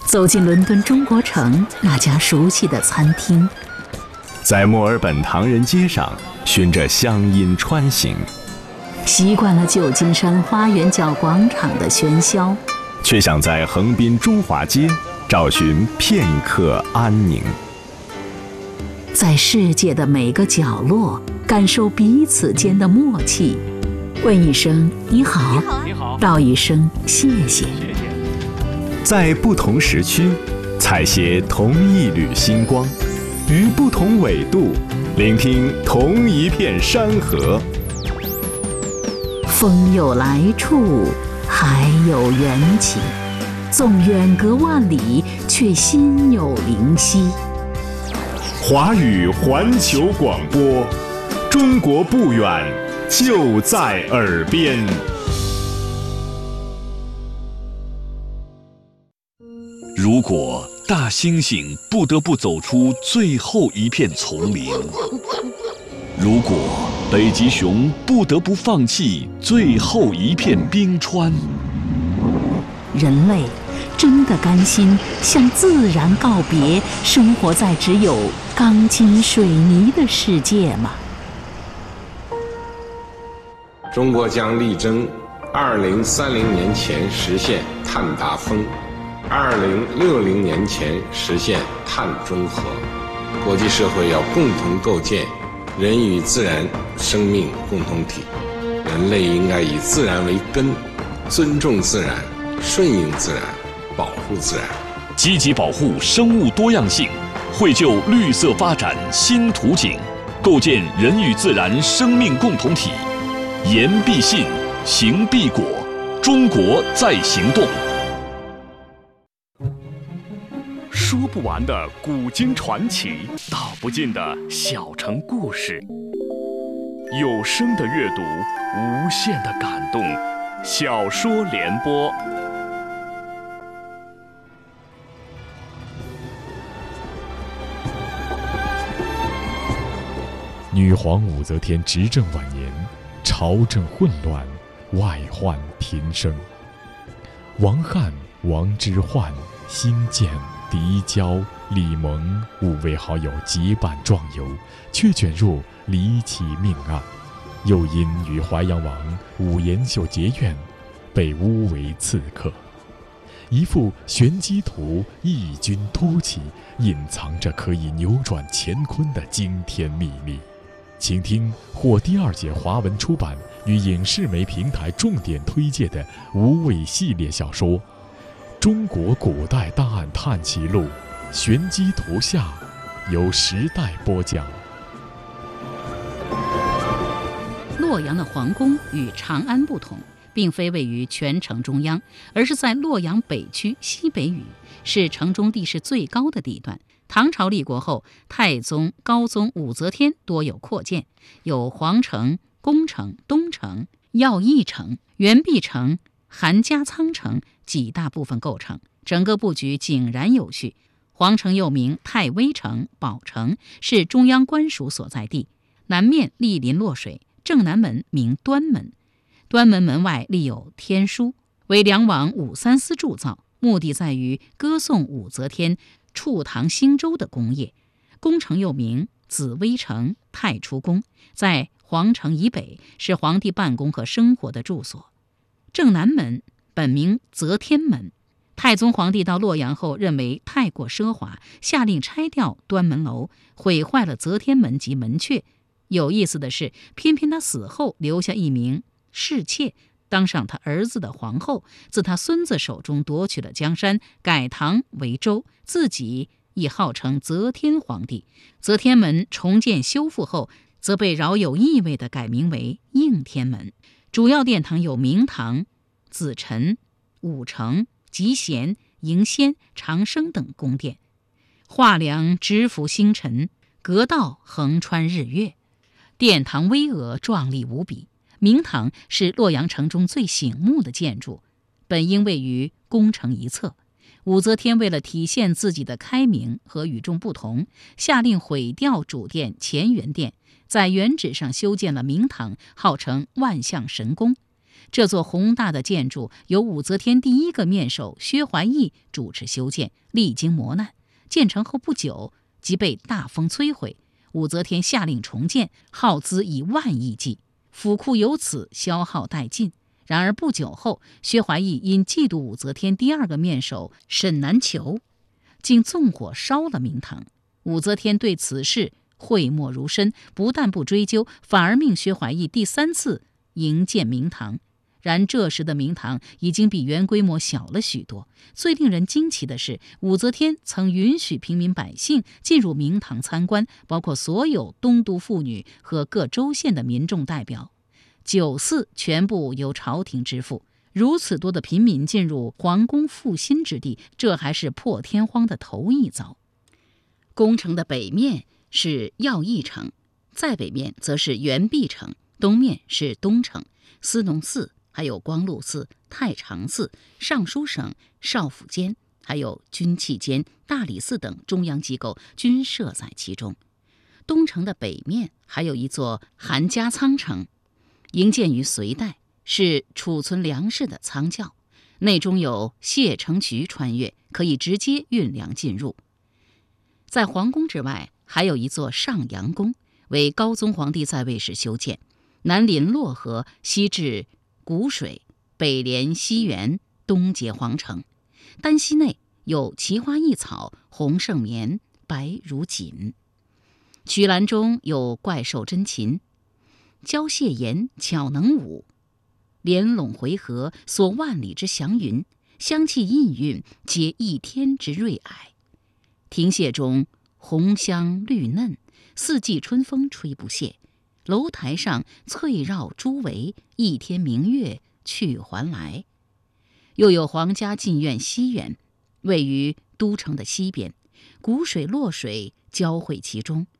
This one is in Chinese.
走进伦敦中国城那家熟悉的餐厅， 在墨尔本唐人街上循着乡音穿行， 习惯了旧金山花园角广场的喧嚣， 却想在横滨中华街找寻片刻安宁。 在世界的每个角落感受彼此间的默契，问一声你好， 你好， 道一声谢谢。 在不同时区采撷同一缕星光，于不同纬度聆听同一片山河。 风有来处，海有缘起，纵远隔万里，却心有灵犀。 华语环球广播，中国不远，就在耳边。 如果大猩猩不得不走出最后一片丛林，如果北极熊不得不放弃最后一片冰川， 人类真的甘心向自然告别，生活在只有钢筋水泥的世界吗？ 中国将力争2030年前实现碳达峰，2060年前实现碳中和。国际社会要共同构建人与自然生命共同体，人类应该以自然为根，尊重自然，顺应自然，保护自然， 积极保护生物多样性，绘就绿色发展新图景，构建人与自然生命共同体。言必信，行必果，中国在行动。说不完的古今传奇，道不尽的小城故事，有声的阅读，无限的感动。小说联播。 女皇武则天执政晚年，朝政混乱，外患频生。王翰、王之涣、辛渐、狄娇、李蒙5位好友结伴壮游，却卷入离奇命案，又因与淮阳王武延秀结怨，被诬为刺客。一幅玄机图异军突起，隐藏着可以扭转乾坤的惊天秘密。请听获第2届华文出版与影视媒平台重点推介的无畏系列小说《中国古代大案探奇录》，玄机图下，由时代播讲。 洛阳的皇宫与长安不同，并非位于全城中央，而是在洛阳北区西北隅，是城中地势最高的地段。唐朝立国后，太宗、高宗武则天多有扩建，有皇城、宫城、东城、耀义城、元璧城、韩家仓城几大部分构成，整个布局井然有序。皇城又名太微城、宝城，是中央官署所在地。南面莅临洛水，正南门名端门，端门门外立有天书，为梁王武三思铸造，目的在于歌颂武则天触唐兴周的功业。宫城又名紫微城、太初宫，在皇城以北，是皇帝办公和生活的住所。正南门本名则天门，太宗皇帝到洛阳后认为太过奢华，下令拆掉端门楼，毁坏了则天门及门阙。有意思的是，偏偏他死后留下一名侍妾，当上他儿子的皇后，自他孙子手中夺取了江山，改唐为周，自己亦号称则天皇帝。则天门重建修复后，则被饶有意味地改名为应天门。主要殿堂有明堂、紫宸、武成、集贤、迎仙、长生等宫殿，画梁直伏星辰，阁道横穿日月，殿堂巍峨壮丽无比。明堂是洛阳城中最醒目的建筑，本应位于宫城一侧。武则天为了体现自己的开明和与众不同，下令毁掉主殿乾元殿，在原址上修建了明堂，号称万象神宫。 这座宏大的建筑由武则天第一个面首薛怀义主持修建，历经磨难，建成后不久即被大风摧毁。武则天下令重建，耗资以万亿计，府库由此消耗殆尽。然而不久后，薛怀义因嫉妒武则天第二个面首沈南球，竟纵火烧了明堂。武则天对此事讳莫如深，不但不追究，反而命薛怀义第3次营建明堂。然这时的明堂已经比原规模小了许多。最令人惊奇的是，武则天曾允许平民百姓进入明堂参观，包括所有东都妇女和各州县的民众代表。酒肆全部由朝廷支付。如此多的平民进入皇宫复兴之地，这还是破天荒的头一遭。宫城的北面是耀义城，在北面则是元璧城，东面是东城、思农寺，还有光禄寺、太常寺、尚书省、少府监，还有军器监、大理寺等中央机构均设在其中。东城的北面还有一座韩家仓城，营建于隋代，是储存粮食的仓窖，内中有谢城渠穿越，可以直接运粮进入。在皇宫之外，还有一座上阳宫，为高宗皇帝在位时修建，南临洛河，西至谷水，北连西园，东结皇城。丹溪内有奇花异草，红胜绵，白如锦。曲栏中有怪兽真禽，交蟹言巧能舞，连拢回合，所万里之祥云，香气氤氲，皆一天之瑞霭。亭榭中红香绿嫩，四季春风吹不歇。楼台上翠绕朱围，一天明月去还来。又有皇家禁苑西园，位于都城的西边，谷水洛水交汇其中，